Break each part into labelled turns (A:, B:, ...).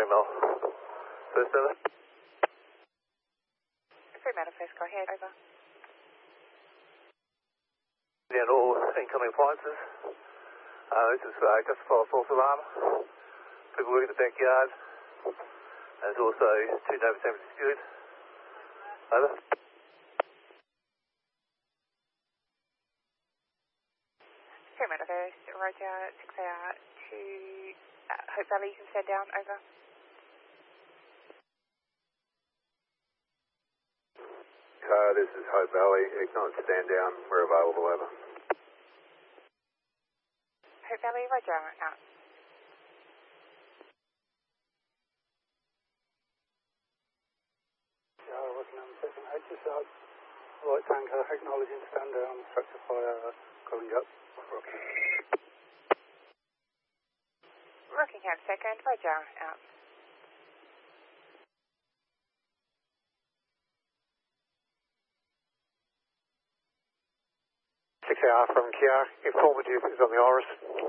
A: Fremantle. First over.
B: Fremantle first, go ahead, over.
A: Down all incoming appliances. This is just for a false alarm. People working in the backyard. There's also 2 Nova San Francisco. Over.
B: Fremantle first, Roger, 6AR to Hope Valley, you can stand down, over.
C: This is Hope Valley, acknowledge stand down, we're available, over.
B: Hope Valley, Roger, out.
D: Working on the second HSR, light tanker, acknowledging stand down, structure fire, calling up.
B: Rockingham second, Roger, out.
E: AR from Kia, informative is on the Iris.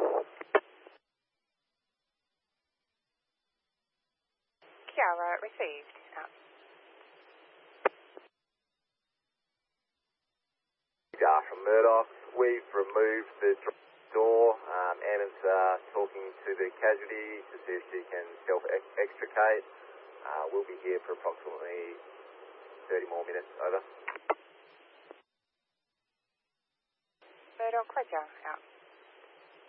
B: Kiara received, out.
F: From Murdoch, we've removed the door. Anna's talking to the casualty to see if she can self-extricate. We'll be here for approximately 30 more minutes, over.
B: Murdoch, Roger, out.